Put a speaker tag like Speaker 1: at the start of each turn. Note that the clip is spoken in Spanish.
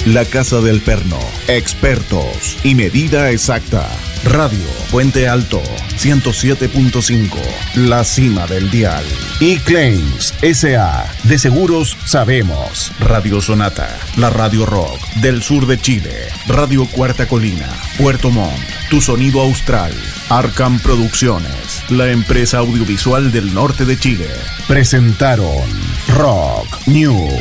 Speaker 1: La Casa del Perno, expertos y medida exacta. Radio Puente Alto 107.5, la cima del dial. Y Claims S.A. De seguros sabemos. Radio Sonata, la radio rock del sur de Chile. Radio Cuarta Colina, Puerto Montt, Tu Sonido Austral. Arkham Producciones, la empresa audiovisual del norte de Chile. Presentaron Rock News.